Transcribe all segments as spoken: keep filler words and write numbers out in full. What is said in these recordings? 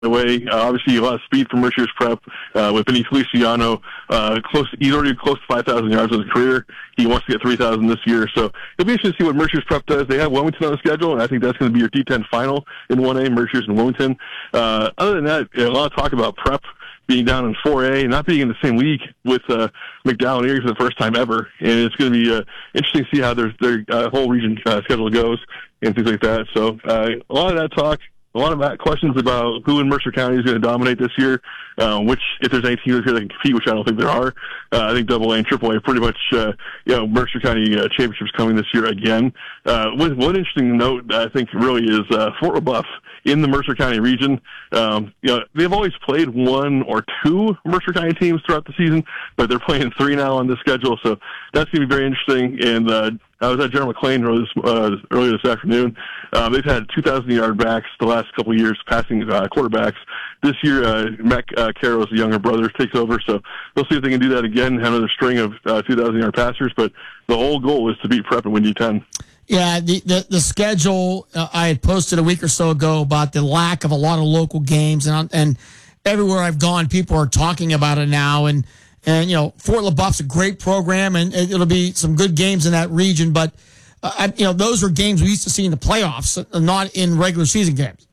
way. Uh, obviously, a lot of speed from Mercier's prep uh, with Vinny Feliciano. Uh, close, he's already close to five thousand yards in his career. He wants to get three thousand this year. So it'll be interesting to see what Mercier's prep does. They have Wilmington on the schedule, and I think that's going to be your D ten final in one A, Mercier's and Wilmington. Uh, other than that, a lot of talk about prep being down in four A, not being in the same league with uh, McDowell and Erie for the first time ever. And it's going to be uh, interesting to see how their, their uh, whole region uh, schedule goes and things like that. So uh, a lot of that talk. A lot of questions about who in Mercer County is going to dominate this year, uh, which, if there's any teams here that can compete, which I don't think there are. Uh, I think Double A and Triple A pretty much, uh, you know, Mercer County uh, Championships coming this year again. Uh, one, one interesting note, I think, really is uh, Fort LaBeouf in the Mercer County region. Um, you know, they've always played one or two Mercer County teams throughout the season, but they're playing three now on the schedule, so that's going to be very interesting. And uh, I was at General McLean earlier this, uh, earlier this afternoon. Uh, they've had two thousand yard backs the last couple of years, passing uh, quarterbacks. This year, uh, Mac uh, Carroll's younger brother takes over, so they'll see if they can do that again, have another string of uh, two thousand yard passers. But the whole goal is to beat Prep and win D ten. Yeah, the the, the schedule uh, I had posted a week or so ago about the lack of a lot of local games, and and everywhere I've gone, people are talking about it now. And and you know, Fort LaBeouf's a great program, and it'll be some good games in that region. But uh, I, you know, those are games we used to see in the playoffs, not in regular season games.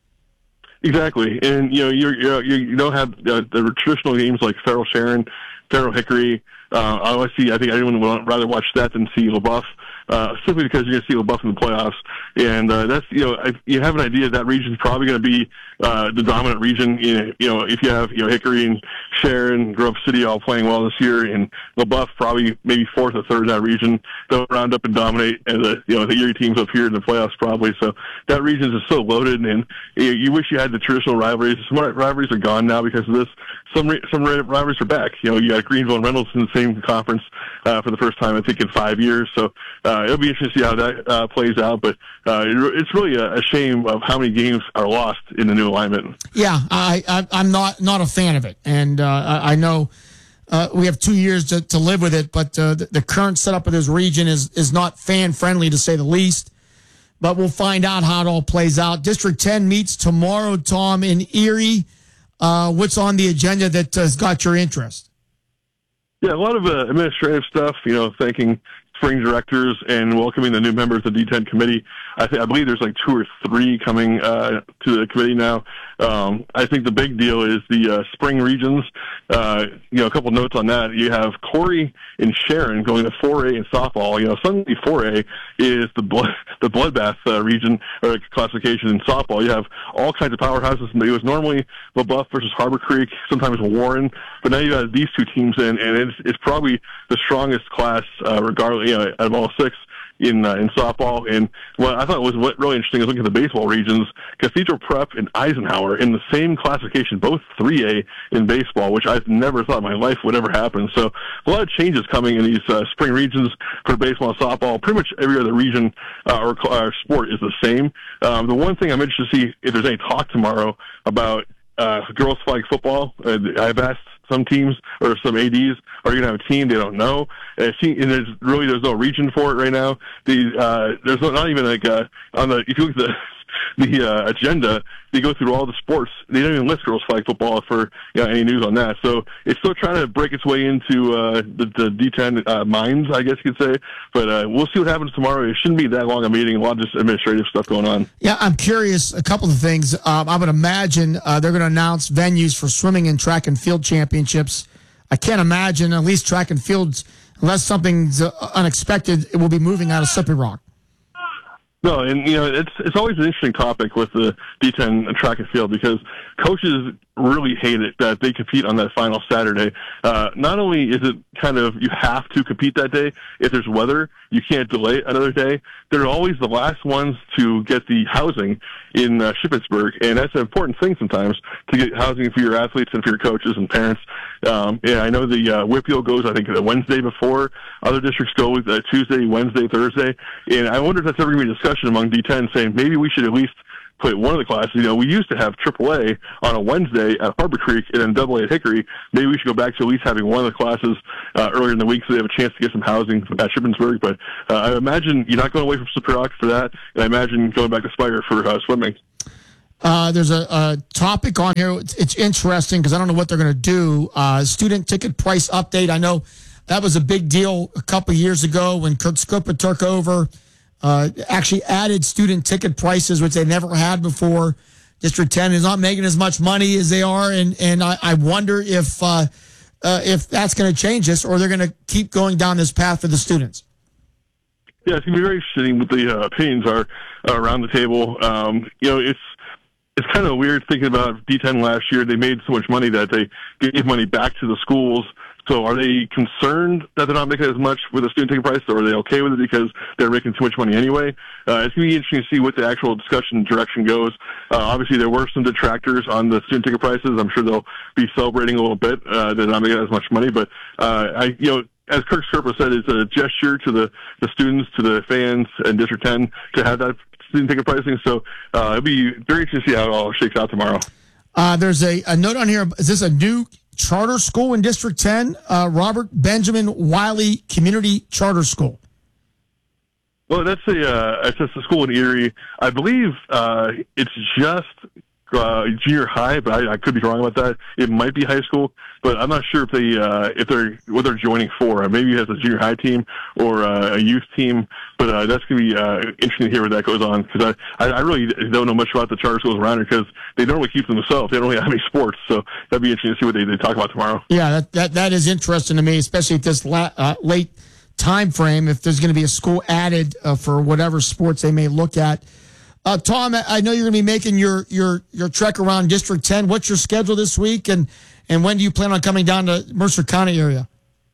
Exactly, and you know, you're, you're, you don't have uh, the traditional games like Farrell Sharon, Farrell Hickory. Uh, obviously, I think anyone would rather watch that than see LaBeouf, uh, simply because you're going to see LaBeouf in the playoffs. And uh, that's, you know, if you have an idea that region's probably going to be uh, the dominant region. You know, if you have, you know, Hickory and Sharon, Grove City all playing well this year, and LaBeouf probably maybe fourth or third in that region, they'll round up and dominate. And the, you know, the Erie teams up here in the playoffs probably. So that region is so loaded, and you, you wish you had the traditional rivalries. Some rivalries are gone now because of this. Some some rivalries are back. You know, you got Greenville and Reynolds in the same conference uh, for the first time, I think, in five years. So uh, it'll be interesting to see how that uh, plays out. But uh, it, it's really a, a shame of how many games are lost in the new alignment. Yeah, I, I, I'm not not a fan of it, and uh, I, I know uh, we have two years to, to live with it. But uh, the, the current setup of this region is is not fan friendly, to say the least. But we'll find out how it all plays out. District ten meets tomorrow, Tom, in Erie. Uh, what's on the agenda that has got your interest? Yeah, a lot of uh, administrative stuff, you know, thanking spring directors and welcoming the new members of the D ten committee. I think I believe there's like two or three coming uh, to the committee now. Um, I think the big deal is the uh, spring regions. Uh, you know, a couple notes on that. You have Corey and Sharon going to four A in softball. You know, suddenly four A is the blood, the bloodbath uh, region or classification in softball. You have all kinds of powerhouses. It was normally LaBeouf versus Harbor Creek, sometimes Warren, but now you got these two teams in, and it's, it's probably the strongest class, uh, regardless, you know, out of all six in uh, in softball. And what I thought was what really interesting is looking at the baseball regions. Cathedral Prep and Eisenhower in the same classification, both three A in baseball, which I've never thought in my life would ever happen. So a lot of changes coming in these uh, spring regions for baseball and softball. Pretty much every other region uh, or, or sport is the same. Um, the one thing I'm interested to see if there's any talk tomorrow about uh, girls flag football. Uh, I've asked some teams or some A Ds, are you going to have a team? They don't know. And, see, and there's really, there's no region for it right now. The, uh, there's no, not even like, uh, on the, if you look at the, the, uh, agenda, they go through all the sports. They don't even list girls flag football for, you know, any news on that. So it's still trying to break its way into, uh, the, the D ten, uh, minds, I guess you could say. But, uh, we'll see what happens tomorrow. It shouldn't be that long a meeting. A lot of just administrative stuff going on. Yeah, I'm curious. A couple of things. Um, I would imagine, uh, they're going to announce venues for swimming and track and field championships. I can't imagine, at least track and fields, unless something's uh, unexpected, it will be moving out of Slippery Rock. No, and, you know, it's it's always an interesting topic with the D ten track and field because coaches really hate it that they compete on that final Saturday. Uh, not only is it kind of you have to compete that day, if there's weather, you can't delay it another day. They're always the last ones to get the housing in uh, Shippensburg, and that's an important thing sometimes to get housing for your athletes and for your coaches and parents. Um, yeah, I know the uh, Whitfield goes, I think, the Wednesday before. Other districts go with uh, Tuesday, Wednesday, Thursday, and I wonder if that's ever going to be a discussion among D ten saying maybe we should at least put one of the classes. You know, we used to have triple A on a Wednesday at Harbor Creek and then double A at Hickory. Maybe we should go back to at least having one of the classes uh, earlier in the week so they have a chance to get some housing at Shippensburg. But uh, I imagine you're not going away from Slippery Rock for that, and I imagine going back to Spire for uh, swimming. Uh, there's a, a topic on here. It's, it's interesting because I don't know what they're going to do. Uh, student ticket price update. I know that was a big deal a couple of years ago when Kirk Scopa took over. Uh, actually added student ticket prices, which they never had before. District ten is not making as much money as they are, and and I, I wonder if uh, uh, if that's going to change this, or they're going to keep going down this path for the students. Yeah, it's going to be very interesting what the uh, opinions are uh, around the table. Um, you know, it's it's kind of weird thinking about D ten last year. They made so much money that they gave money back to the schools. So are they concerned that they're not making as much with the student ticket price, or are they okay with it because they're making too much money anyway? Uh, it's going to be interesting to see what the actual discussion direction goes. Uh, obviously, there were some detractors on the student ticket prices. I'm sure they'll be celebrating a little bit uh, that they're not making as much money. But, uh, I, you know, as Kirk Scopa said, it's a gesture to the, the students, to the fans in District ten to have that student ticket pricing. So uh, it'll be very interesting to see how it all shakes out tomorrow. Uh, there's a, a note on here. Is this a new charter school in District ten? Uh, Robert Benjamin Wiley Community Charter School. Well, that's a uh, it's just a school in Erie. I believe uh, it's just uh, junior high, but I, I could be wrong about that. It might be high school, but I'm not sure if they uh, if they're what they're joining for. Maybe it has a junior high team or uh, a youth team. But uh, that's going to be uh, interesting to hear where that goes on, because I, I really don't know much about the charter schools around here because they normally keep them themselves. They don't really have any sports, so that'd be interesting to see what they, they talk about tomorrow. Yeah, that that, that is interesting to me, especially at this la- uh, late time frame, if there's going to be a school added uh, for whatever sports they may look at. Uh, Tom, I know you're going to be making your, your, your trek around District ten. What's your schedule this week, and, and when do you plan on coming down to Mercer County area?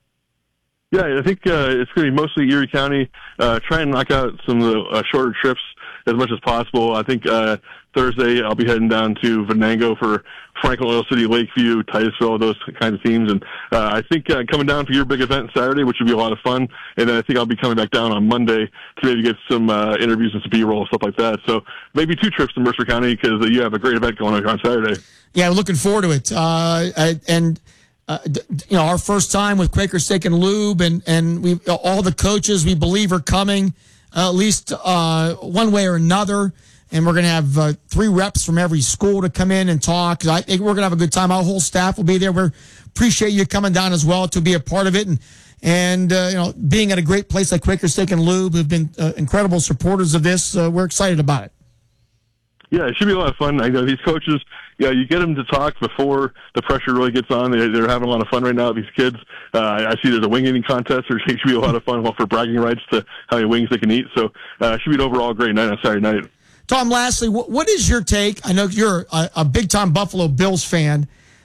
Yeah, I think uh, it's going to be mostly Erie County. Uh, try and knock out some of the uh, shorter trips as much as possible. I think uh, Thursday I'll be heading down to Venango for Franklin, Oil City, Lakeview, Titusville, those kinds of teams. And uh, I think uh, coming down for your big event Saturday, which will be a lot of fun. And then I think I'll be coming back down on Monday to maybe get some uh, interviews and some B-roll, stuff like that. So maybe two trips to Mercer County because uh, you have a great event going on on Saturday. Yeah, we're looking forward to it. Uh, and... Uh, you know, our first time with Quaker Steak and Lube, and and we all the coaches we believe are coming, uh, at least uh, one way or another. And we're going to have uh, three reps from every school to come in and talk. I think we're going to have a good time. Our whole staff will be there. We appreciate you coming down as well to be a part of it, and and uh, you know, being at a great place like Quaker Steak and Lube, who've been uh, incredible supporters of this. Uh, we're excited about it. Yeah, it should be a lot of fun. I know these coaches, yeah, you get them to talk before the pressure really gets on. They, they're having a lot of fun right now, these kids. Uh, I see there's a wing eating contest. There should be a lot of fun for bragging rights to how many wings they can eat. So uh, it should be an overall great night on Saturday night. Tom, lastly, what, what is your take? I know you're a, a big-time Buffalo Bills fan,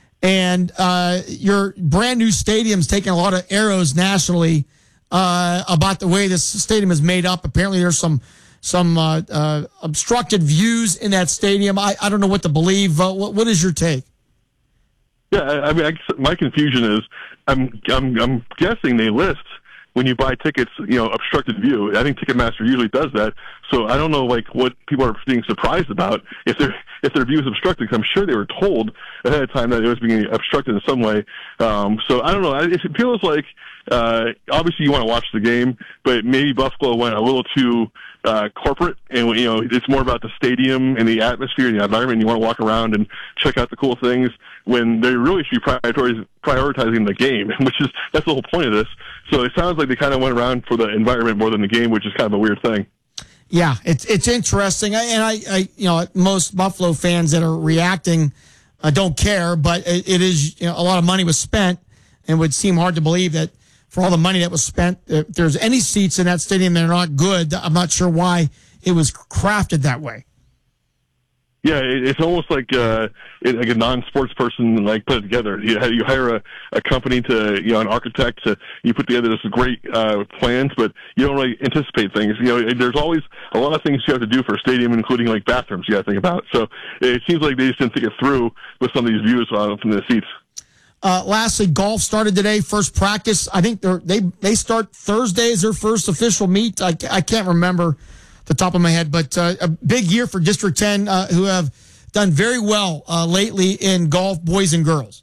and uh, your brand-new stadium's taking a lot of arrows nationally uh, about the way this stadium is made up. Apparently there's some some uh, uh, obstructed views in that stadium. I, I don't know what to believe. Uh, what, what is your take? Yeah, I, I mean, I, my confusion is I'm, I'm I'm guessing they list when you buy tickets, you know, obstructed view. I think Ticketmaster usually does that. So I don't know, like, what people are being surprised about if their if their view is obstructed. Because I'm sure they were told ahead of time that it was being obstructed in some way. Um, so I don't know. It feels like uh, obviously you want to watch the game, but maybe Buffalo went a little too uh, corporate, and you know, it's more about the stadium and the atmosphere and the environment. You want to walk around and check out the cool things when they really should be prioritizing the game, which is that's the whole point of this. So it sounds like they kind of went around for the environment more than the game, which is kind of a weird thing. Yeah, it's it's interesting, I, and I, I, you know, most Buffalo fans that are reacting uh, don't care, but it, it is, you know, a lot of money was spent, and it would seem hard to believe that for all the money that was spent, if there's any seats in that stadium that are not good, I'm not sure why it was crafted that way. Yeah, it's almost like uh, like a non-sports person like put it together. You, you hire a, a company to, you know, an architect to, you put together this great uh, plans, but you don't really anticipate things. You know, there's always a lot of things you have to do for a stadium, including like bathrooms you got to think about. So it seems like they just didn't think it through with some of these views uh, from the seats. Uh, lastly, golf started today. First practice. I think they're, they they start Thursday as their first official meet. I, I can't remember the top of my head, but uh, a big year for District ten, uh, who have done very well uh, lately in golf, boys and girls.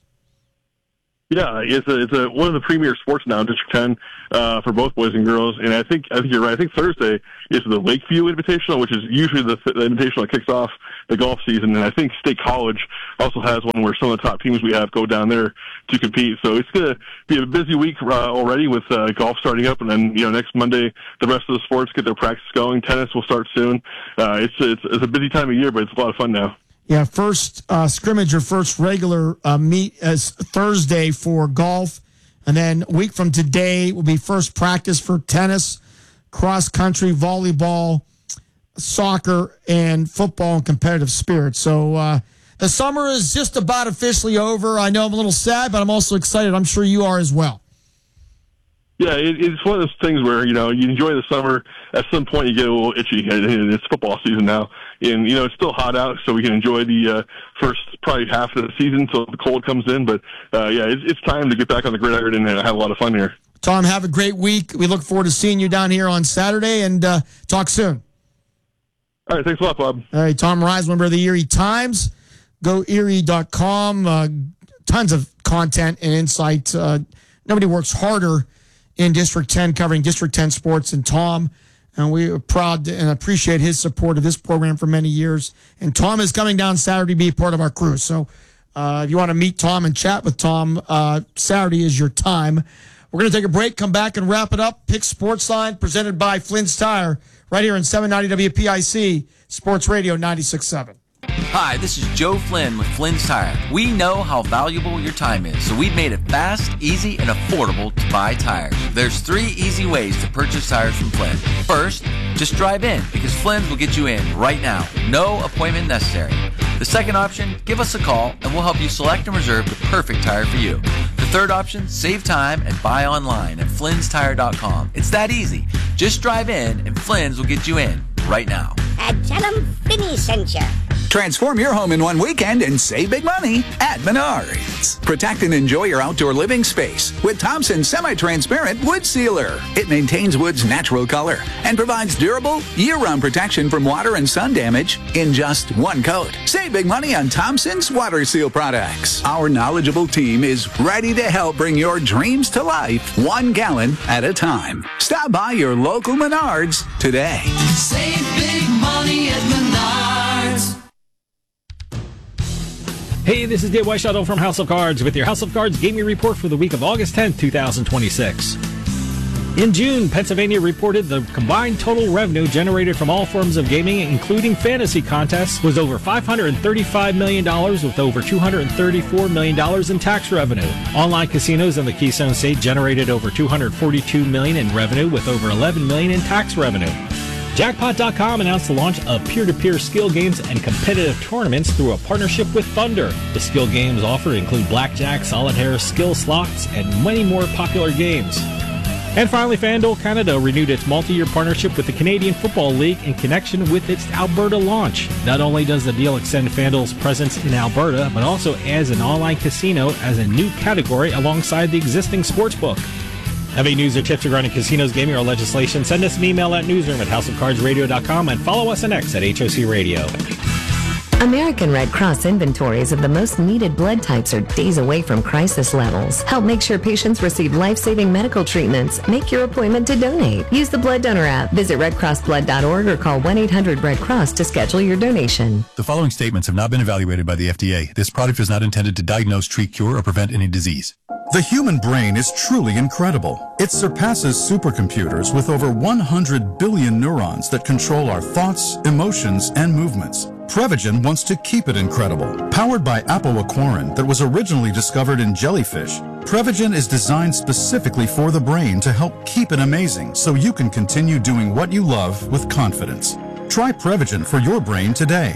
Yeah, it's a, it's a, one of the premier sports now in District ten uh, for both boys and girls, and I think I think you're right. I think Thursday is the Lakeview Invitational, which is usually the, the Invitational that kicks off the golf season. And I think State College also has one where some of the top teams we have go down there to compete. So it's going to be a busy week uh, already with uh, golf starting up, and then you know next Monday the rest of the sports get their practice going. Tennis will start soon. Uh, it's, it's it's a busy time of year, but it's a lot of fun now. Yeah, first uh, scrimmage or first regular uh, meet as Thursday for golf. And then a week from today will be first practice for tennis, cross country, volleyball, soccer, and football and competitive spirit. So uh, the summer is just about officially over. I know I'm a little sad, but I'm also excited. I'm sure you are as well. Yeah, it, it's one of those things where, you know, you enjoy the summer. At some point, you get a little itchy. And it's football season now. And, you know, it's still hot out, so we can enjoy the uh, first probably half of the season until the cold comes in. But, uh, yeah, it's, it's time to get back on the gridiron and have a lot of fun here. Tom, have a great week. We look forward to seeing you down here on Saturday, and uh, talk soon. All right, thanks a lot, Bob. All right, Tom Rise, member of the Erie Times. Go Erie dot com. Uh, tons of content and insight. Uh, nobody works harder in District ten, covering District ten sports, and Tom. And we are proud and appreciate his support of this program for many years. And Tom is coming down Saturday to be part of our crew. So uh, if you want to meet Tom and chat with Tom, uh, Saturday is your time. We're going to take a break, come back and wrap it up. Pick Sportsline, presented by Flynn's Tire, right here in seven ninety W P I C, Sports Radio ninety-six point seven. Hi, this is Joe Flynn with Flynn's Tire. We know how valuable your time is, so we've made it fast, easy, and affordable to buy tires. There's three easy ways to purchase tires from Flynn. First, just drive in, because Flynn's will get you in right now. No appointment necessary. The second option, give us a call, and we'll help you select and reserve the perfect tire for you. The third option, save time and buy online at Flynn's Tire dot com. It's that easy. Just drive in, and Flynn's will get you in right now. And tell them Finny sent you. Transform your home in one weekend and save big money at Menards. Protect and enjoy your outdoor living space with Thompson Semi-Transparent Wood Sealer. It maintains wood's natural color and provides durable, year-round protection from water and sun damage in just one coat. Save big money on Thompson's Water Seal products. Our knowledgeable team is ready to help bring your dreams to life, one gallon at a time. Stop by your local Menards today. Save big money at Menards. Hey, this is Dave Weishuttle from House of Cards with your House of Cards Gaming Report for the week of August tenth, twenty twenty-six. In June, Pennsylvania reported the combined total revenue generated from all forms of gaming, including fantasy contests, was over five hundred thirty-five million dollars, with over two hundred thirty-four million dollars in tax revenue. Online casinos in the Keystone State generated over two hundred forty-two million dollars in revenue, with over eleven million dollars in tax revenue. Jackpot dot com announced the launch of peer-to-peer skill games and competitive tournaments through a partnership with Thunder. The skill games offered include blackjack, solitaire, skill slots, and many more popular games. And finally, FanDuel Canada renewed its multi-year partnership with the Canadian Football League in connection with its Alberta launch. Not only does the deal extend FanDuel's presence in Alberta, but also adds an online casino as a new category alongside the existing sportsbook. Have any news or tips regarding casinos, gaming, or legislation? Send us an email at newsroom at house of cards radio dot com and follow us on X at H O C Radio. American Red Cross inventories of the most needed blood types are days away from crisis levels. Help make sure patients receive life-saving medical treatments. Make your appointment to donate. Use the Blood Donor app. Visit red cross blood dot org or call one eight hundred red cross to schedule your donation. The following statements have not been evaluated by the F D A. This product is not intended to diagnose, treat, cure, or prevent any disease. The human brain is truly incredible. It surpasses supercomputers with over one hundred billion neurons that control our thoughts, emotions, and movements. Prevagen wants to keep it incredible. Powered by apoaquarin that was originally discovered in jellyfish, Prevagen is designed specifically for the brain to help keep it amazing so you can continue doing what you love with confidence. Try Prevagen for your brain today.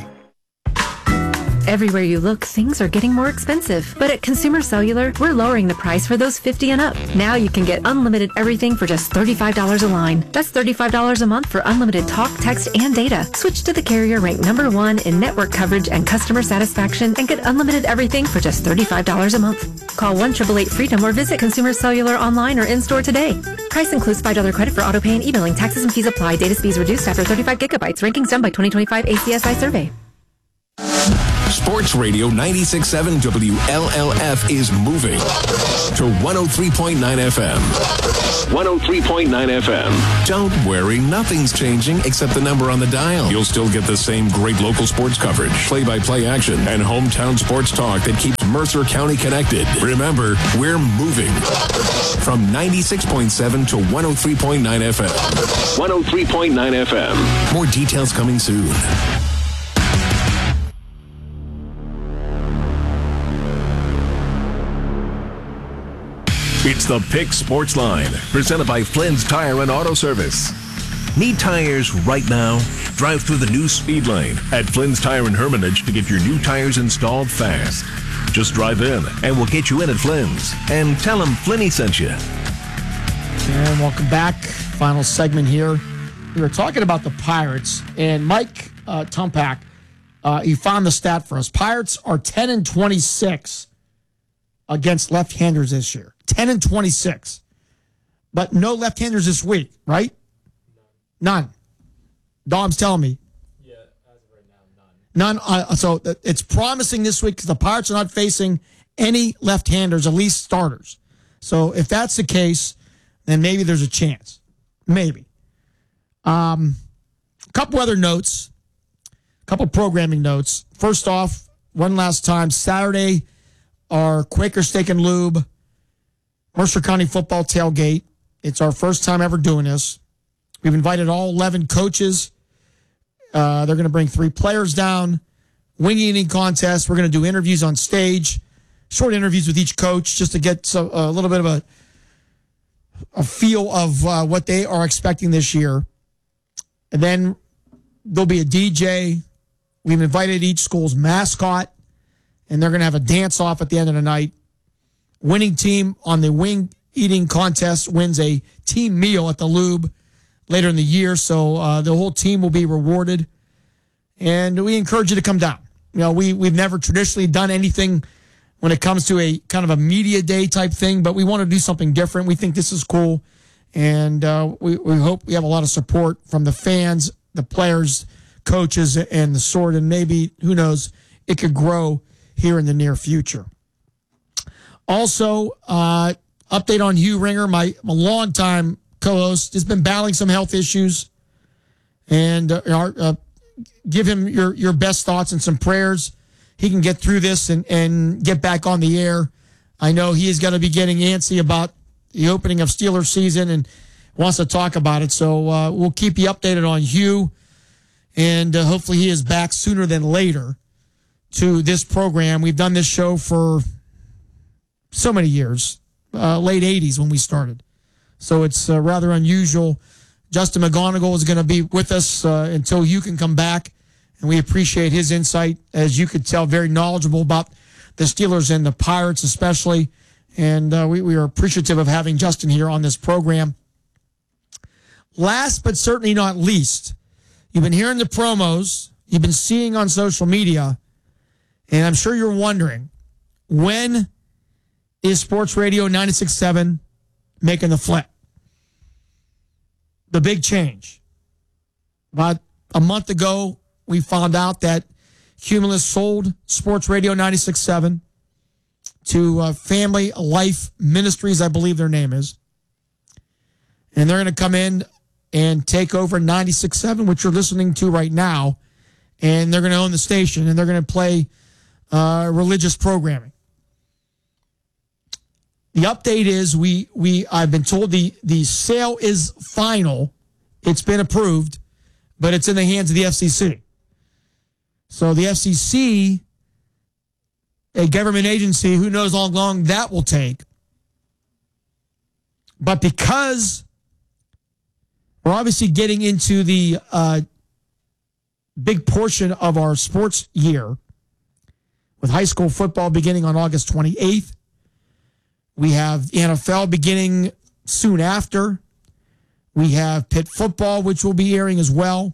Everywhere you look, things are getting more expensive. But at Consumer Cellular, we're lowering the price for those fifty and up. Now you can get unlimited everything for just thirty-five dollars a line. That's thirty-five dollars a month for unlimited talk, text, and data. Switch to the carrier ranked number one in network coverage and customer satisfaction and get unlimited everything for just thirty-five dollars a month. Call one eight eight eight freedom or visit Consumer Cellular online or in-store today. Price includes five dollars credit for auto pay and e-billing. Taxes and fees apply. Data speeds reduced after thirty-five gigabytes. Rankings done by twenty twenty-five A C S I survey. Sports Radio ninety-six point seven W L L F is moving to one oh three point nine F M. one oh three point nine F M. Don't worry, nothing's changing except the number on the dial. You'll still get the same great local sports coverage, play-by-play action, and hometown sports talk that keeps Mercer County connected. Remember, we're moving from ninety-six point seven to one oh three point nine F M. one oh three point nine F M. More details coming soon. It's the Pick Sports Line, presented by Flynn's Tire and Auto Service. Need tires right now? Drive through the new speed lane at Flynn's Tire and Hermitage to get your new tires installed fast. Just drive in, and we'll get you in at Flynn's. And tell them Flinny sent you. And welcome back. Final segment here. We were talking about the Pirates, and Mike uh, Tumpak, uh, he found the stat for us. Pirates are ten and twenty-six against left-handers this year. ten and twenty-six. But no left-handers this week, right? None. Dom's telling me. Yeah, as of right now, none. None. Uh, so it's promising this week because the Pirates are not facing any left-handers, at least starters. So if that's the case, then maybe there's a chance. Maybe. Um, a couple other notes, a couple programming notes. First off, one last time, Saturday, our Quaker Steak and Lube Mercer County football tailgate. It's our first time ever doing this. We've invited all eleven coaches. Uh, they're going to bring three players down. Wing eating contest. We're going to do interviews on stage, short interviews with each coach just to get so, a little bit of a, a feel of uh, what they are expecting this year. And then there'll be a D J. We've invited each school's mascot, and they're going to have a dance-off at the end of the night. Winning team on the wing eating contest wins a team meal at the Lube later in the year, so uh, the whole team will be rewarded. And we encourage you to come down. You know, we, we've never traditionally done anything when it comes to a kind of a media day type thing, but we want to do something different. We think this is cool, and uh, we, we hope we have a lot of support from the fans, the players, coaches, and the sort, and maybe, who knows, it could grow here in the near future. Also, uh, update on Hugh Ringer, my, my longtime co-host, has been battling some health issues. And uh, uh, give him your, your best thoughts and some prayers. He can get through this and, and get back on the air. I know he is going to be getting antsy about the opening of Steelers season and wants to talk about it. So uh, we'll keep you updated on Hugh. And uh, hopefully he is back sooner than later to this program. We've done this show for so many years, uh, late eighties when we started. So it's uh, rather unusual. Justin McGonigal is going to be with us uh, until you can come back, and we appreciate his insight. As you could tell, very knowledgeable about the Steelers and the Pirates especially, and uh, we, we are appreciative of having Justin here on this program. Last but certainly not least, you've been hearing the promos, you've been seeing on social media, and I'm sure you're wondering, when is Sports Radio ninety-six point seven making the flip? The big change. About a month ago, we found out that Cumulus sold Sports Radio ninety-six point seven to uh, Family Life Ministries, I believe their name is. And they're going to come in and take over ninety-six point seven, which you're listening to right now. And they're going to own the station, and they're going to play uh, religious programming. The update is we we I've been told the, the sale is final. It's been approved, but it's in the hands of the F C C. So the F C C, a government agency, who knows how long that will take. But because we're obviously getting into the uh, big portion of our sports year, with high school football beginning on August twenty-eighth, we have the N F L beginning soon after. We have Pitt football, which will be airing as well.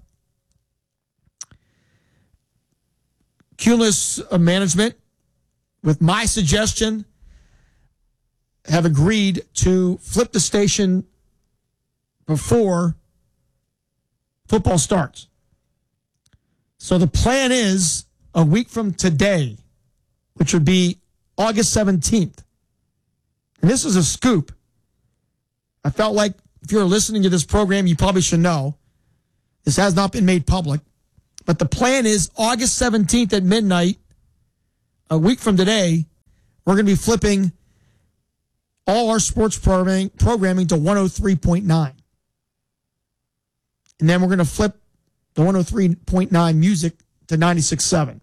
Cumulus management, with my suggestion, have agreed to flip the station before football starts. So the plan is a week from today, which would be August seventeenth, and this is a scoop. I felt like if you're listening to this program, you probably should know. This has not been made public. But the plan is August seventeenth at midnight, a week from today, we're going to be flipping all our sports programming, programming to one oh three point nine. And then we're going to flip the one oh three point nine music to ninety-six point seven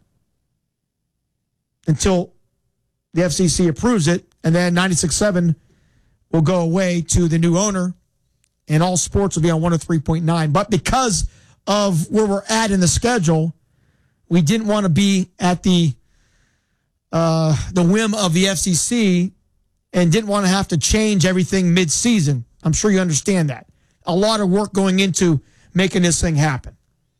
until the F C C approves it. And then ninety-six point seven will go away to the new owner, and all sports will be on one oh three point nine. But because of where we're at in the schedule, we didn't want to be at the uh, the whim of the F C C and didn't want to have to change everything mid-season. I'm sure you understand that. A lot of work going into making this thing happen.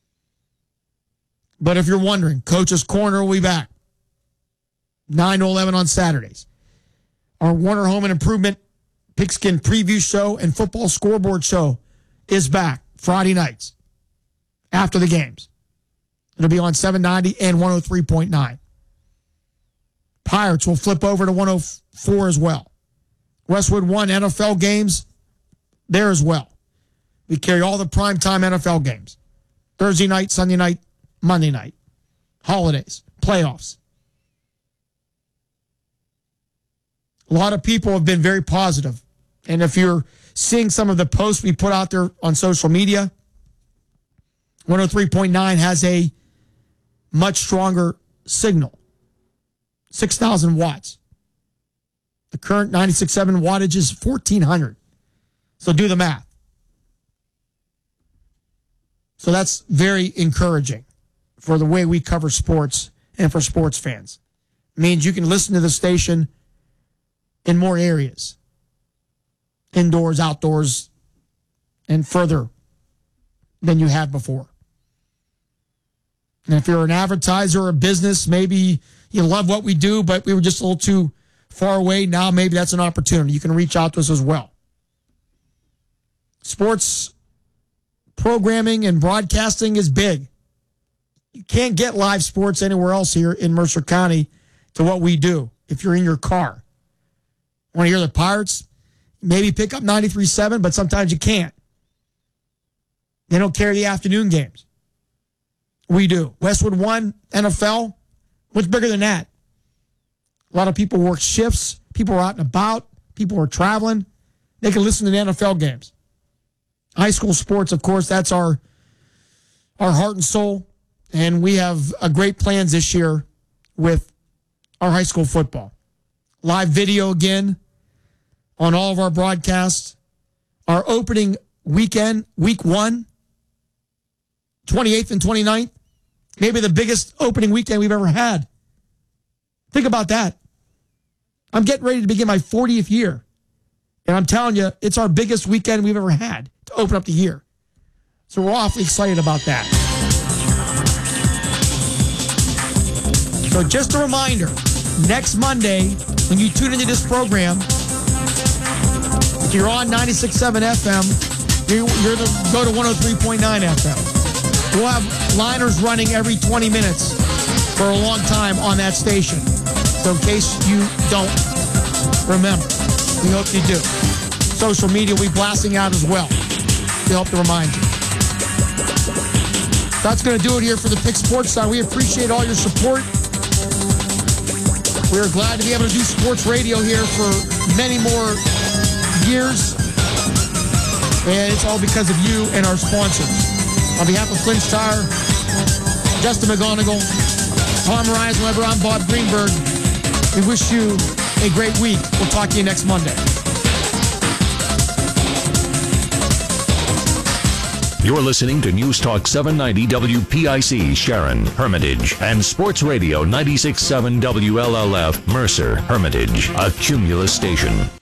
But if you're wondering, Coach's Corner will be back nine to eleven on Saturdays. Our Warner Home and Improvement Pigskin Preview Show and Football Scoreboard Show is back Friday nights after the games. It'll be on seven ninety and one oh three point nine. Pirates will flip over to one oh four as well. Westwood One N F L games there as well. We carry all the primetime N F L games. Thursday night, Sunday night, Monday night. Holidays, playoffs. A lot of people have been very positive. And if you're seeing some of the posts we put out there on social media, one oh three point nine has a much stronger signal. six thousand watts. The current ninety-six point seven wattage is fourteen hundred. So do the math. So that's very encouraging for the way we cover sports and for sports fans. It means you can listen to the station in more areas. Indoors, outdoors, and further than you have before. And if you're an advertiser or a business, maybe you love what we do, but we were just a little too far away. Now maybe that's an opportunity. You can reach out to us as well. Sports programming and broadcasting is big. You can't get live sports anywhere else here in Mercer County to what we do if you're in your car. Want to hear the Pirates? Maybe pick up ninety-three point seven, but sometimes you can't. They don't carry the afternoon games. We do. Westwood One, N F L, what's bigger than that? A lot of people work shifts. People are out and about. People are traveling. They can listen to the N F L games. High school sports, of course, that's our, our heart and soul. And we have a great plans this year with our high school football. Live video again on all of our broadcasts. Our opening weekend, week one, twenty-eighth and twenty-ninth, maybe the biggest opening weekend we've ever had. Think about that. I'm getting ready to begin my fortieth year. And I'm telling you, it's our biggest weekend we've ever had to open up the year. So we're awfully excited about that. So just a reminder, next Monday, when you tune into this program, if you're on ninety-six point seven F M, you're, you're to go to one oh three point nine F M. We'll have liners running every twenty minutes for a long time on that station. So in case you don't remember, we hope you do. Social media will be blasting out as well to help to remind you. That's going to do it here for the Pick Sports Side. We appreciate all your support. We are glad to be able to do sports radio here for many more years. And it's all because of you and our sponsors. On behalf of Flynn's Tire, Justin McGonigal, Tom Ryan, whenever I'm Bob Greenberg, we wish you a great week. We'll talk to you next Monday. You're listening to News Talk seven ninety W P I C Sharon, Hermitage, and Sports Radio ninety-six point seven W L L F Mercer, Hermitage, a Cumulus station.